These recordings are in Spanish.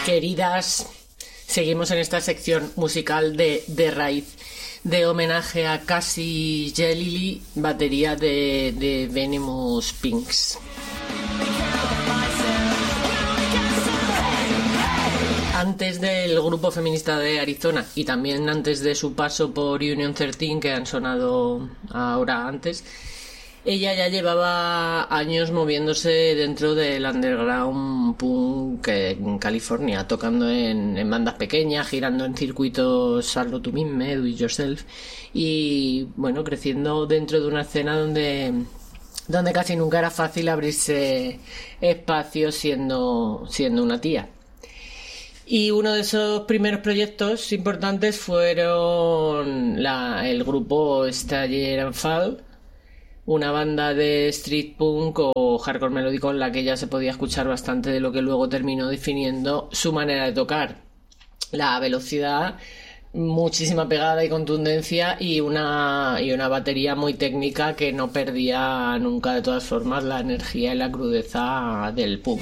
Queridas, seguimos en esta sección musical de raíz, de homenaje a Cassie Jalili, batería de Venomous Pinks. Antes del grupo feminista de Arizona y también antes de su paso por Union 13, que han sonado ahora antes, ella ya llevaba años moviéndose dentro del underground punk en California, tocando en bandas pequeñas, girando en circuitos hazlo tú mismo, do it yourself, y bueno, creciendo dentro de una escena donde casi nunca era fácil abrirse espacio siendo una tía. Y uno de esos primeros proyectos importantes fueron el grupo Stagger and Fall, una banda de street punk o hardcore melódico en la que ya se podía escuchar bastante de lo que luego terminó definiendo su manera de tocar. La velocidad, muchísima pegada y contundencia y una batería muy técnica que no perdía nunca de todas formas la energía y la crudeza del punk.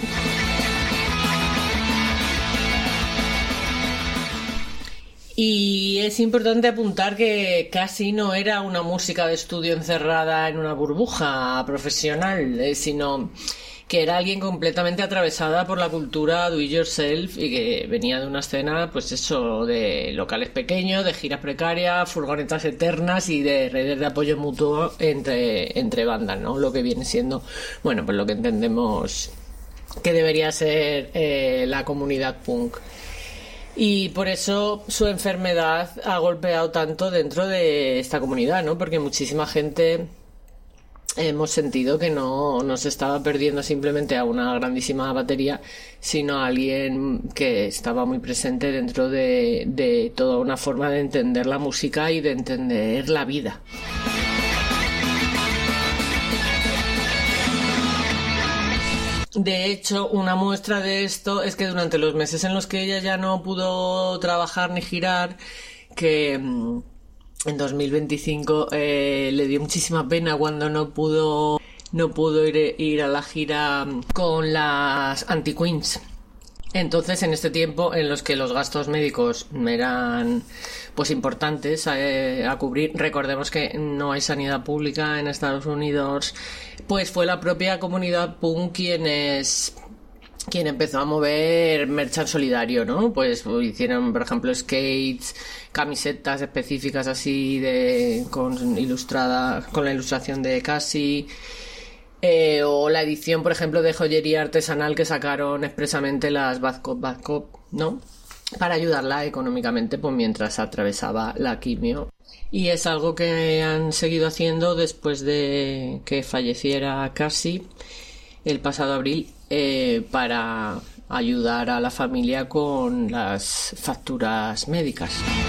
Y es importante apuntar que casi no era una música de estudio encerrada en una burbuja profesional, sino que era alguien completamente atravesada por la cultura do it yourself y que venía de una escena, pues eso, de locales pequeños, de giras precarias, furgonetas eternas y de redes de apoyo mutuo entre bandas, ¿no? Lo que viene siendo, bueno, pues lo que entendemos que debería ser la comunidad punk. Y por eso su enfermedad ha golpeado tanto dentro de esta comunidad, ¿no? Porque muchísima gente hemos sentido que no se estaba perdiendo simplemente a una grandísima batería, sino a alguien que estaba muy presente dentro de toda una forma de entender la música y de entender la vida. De hecho, una muestra de esto es que durante los meses en los que ella ya no pudo trabajar ni girar, que en 2025 le dio muchísima pena cuando no pudo ir a la gira con las Anti-Queens. Entonces, en este tiempo en los que los gastos médicos eran pues importantes a cubrir, recordemos que no hay sanidad pública en Estados Unidos, pues fue la propia comunidad punk quien empezó a mover merch solidario, ¿no? Pues hicieron, por ejemplo, skates, camisetas específicas así con la ilustración de Cassie. O la edición, por ejemplo, de joyería artesanal que sacaron expresamente las Bad Cop, ¿no? Para ayudarla económicamente pues mientras atravesaba la quimio. Y es algo que han seguido haciendo después de que falleciera Cassie el pasado abril para ayudar a la familia con las facturas médicas.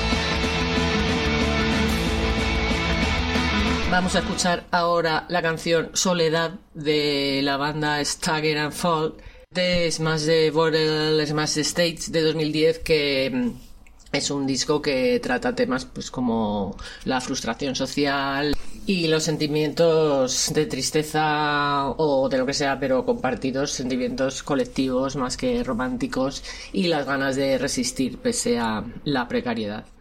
Vamos a escuchar ahora la canción Soledad de la banda Stagger and Fall de Smash the Bottle, Smash the Stage de 2010, que es un disco que trata temas pues como la frustración social y los sentimientos de tristeza o de lo que sea, pero compartidos, sentimientos colectivos más que románticos y las ganas de resistir pese a la precariedad.